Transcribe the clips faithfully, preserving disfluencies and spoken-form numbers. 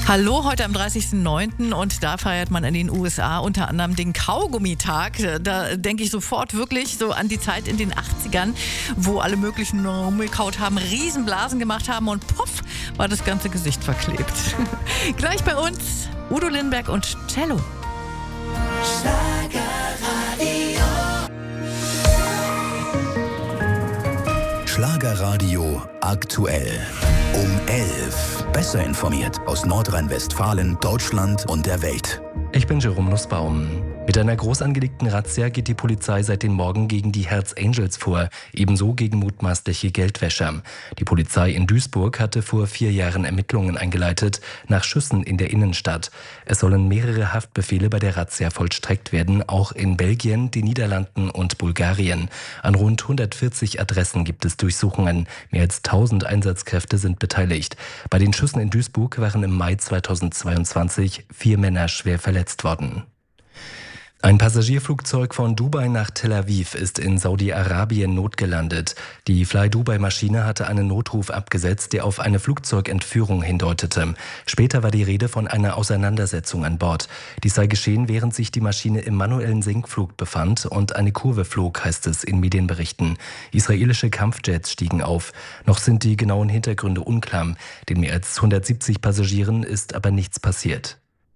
Hallo, heute am dreißigsten neunten und da feiert man in den U S A unter anderem den Kaugummitag. Da denke ich sofort wirklich so an die Zeit in den achtzigern, wo alle möglichen rumgekaut haben, Riesenblasen gemacht haben und puff, war das ganze Gesicht verklebt. Gleich bei uns Udo Lindenberg und Cello. Schlagerradio aktuell. Um elf. Besser informiert aus Nordrhein-Westfalen, Deutschland und der Welt. Ich bin Jerome Nussbaum. Mit einer groß angelegten Razzia geht die Polizei seit dem Morgen gegen die Hells Angels vor, ebenso gegen mutmaßliche Geldwäscher. Die Polizei in Duisburg hatte vor vier Jahren Ermittlungen eingeleitet nach Schüssen in der Innenstadt. Es sollen mehrere Haftbefehle bei der Razzia vollstreckt werden, auch in Belgien, den Niederlanden und Bulgarien. An rund hundertvierzig Adressen gibt es Durchsuchungen. Mehr als tausend Einsatzkräfte sind beteiligt. Bei den Schüssen in Duisburg waren im Mai zweitausendzweiundzwanzig vier Männer schwer verletzt worden. Ein Passagierflugzeug von Dubai nach Tel Aviv ist in Saudi-Arabien notgelandet. Die Fly-Dubai-Maschine hatte einen Notruf abgesetzt, der auf eine Flugzeugentführung hindeutete. Später war die Rede von einer Auseinandersetzung an Bord. Dies sei geschehen, während sich die Maschine im manuellen Sinkflug befand und eine Kurve flog, heißt es in Medienberichten. Israelische Kampfjets stiegen auf. Noch sind die genauen Hintergründe unklar. Den mehr als hundertsiebzig Passagieren ist aber nichts passiert.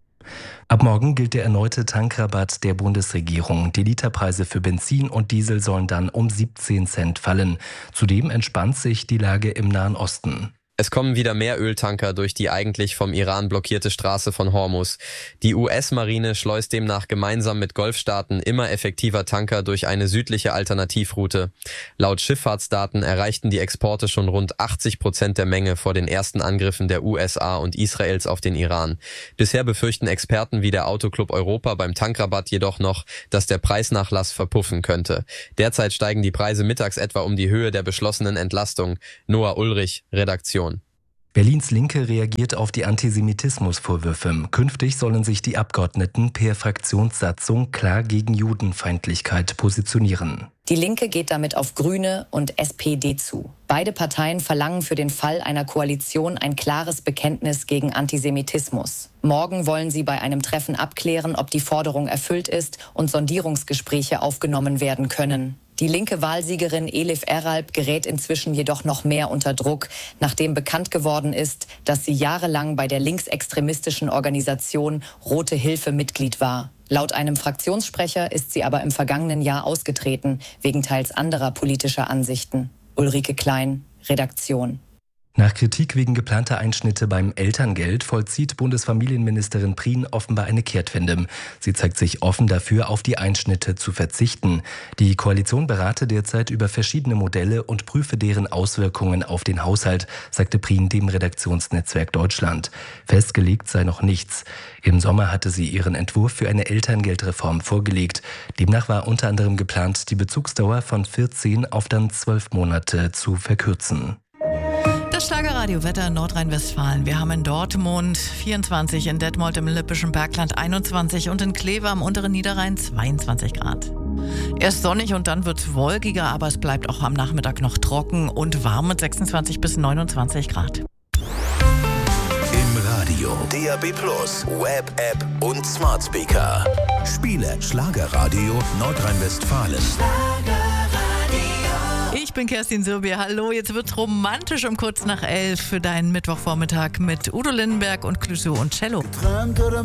Ab morgen gilt der erneute Tankrabatt der Bundesregierung. Die Literpreise für Benzin und Diesel sollen dann um siebzehn Cent fallen. Zudem entspannt sich die Lage im Nahen Osten. Es kommen wieder mehr Öltanker durch die eigentlich vom Iran blockierte Straße von Hormuz. Die U S-Marine schleust demnach gemeinsam mit Golfstaaten immer effektiver Tanker durch eine südliche Alternativroute. Laut Schifffahrtsdaten erreichten die Exporte schon rund achtzig Prozent der Menge vor den ersten Angriffen der U S A und Israels auf den Iran. Bisher befürchten Experten wie der Autoclub Europa beim Tankrabatt jedoch noch, dass der Preisnachlass verpuffen könnte. Derzeit steigen die Preise mittags etwa um die Höhe der beschlossenen Entlastung. Noah Ulrich, Redaktion. Berlins Linke reagiert auf die Antisemitismusvorwürfe. Künftig sollen sich die Abgeordneten per Fraktionssatzung klar gegen Judenfeindlichkeit positionieren. Die Linke geht damit auf Grüne und S P D zu. Beide Parteien verlangen für den Fall einer Koalition ein klares Bekenntnis gegen Antisemitismus. Morgen wollen sie bei einem Treffen abklären, ob die Forderung erfüllt ist und Sondierungsgespräche aufgenommen werden können. Die linke Wahlsiegerin Elif Eralp gerät inzwischen jedoch noch mehr unter Druck, nachdem bekannt geworden ist, dass sie jahrelang bei der linksextremistischen Organisation Rote Hilfe Mitglied war. Laut einem Fraktionssprecher ist sie aber im vergangenen Jahr ausgetreten, wegen teils anderer politischer Ansichten. Ulrike Klein, Redaktion. Nach Kritik wegen geplanter Einschnitte beim Elterngeld vollzieht Bundesfamilienministerin Prien offenbar eine Kehrtwende. Sie zeigt sich offen dafür, auf die Einschnitte zu verzichten. Die Koalition berate derzeit über verschiedene Modelle und prüfe deren Auswirkungen auf den Haushalt, sagte Prien dem Redaktionsnetzwerk Deutschland. Festgelegt sei noch nichts. Im Sommer hatte sie ihren Entwurf für eine Elterngeldreform vorgelegt. Demnach war unter anderem geplant, die Bezugsdauer von vierzehn auf dann zwölf Monate zu verkürzen. Das Schlagerradio-Wetter in Nordrhein-Westfalen. Wir haben in Dortmund vierundzwanzig, in Detmold im Lippischen Bergland einundzwanzig und in Kleve am unteren Niederrhein zweiundzwanzig Grad. Erst sonnig und dann wird es wolkiger, aber es bleibt auch am Nachmittag noch trocken und warm mit sechsundzwanzig bis neunundzwanzig Grad. Im Radio, D A B Plus, Web, App und Smart Speaker. Spiele Schlagerradio Nordrhein-Westfalen. Ich bin Kerstin Sirbier. Hallo, jetzt wird's romantisch um kurz nach elf für deinen Mittwochvormittag mit Udo Lindenberg und Clouseau und Cello.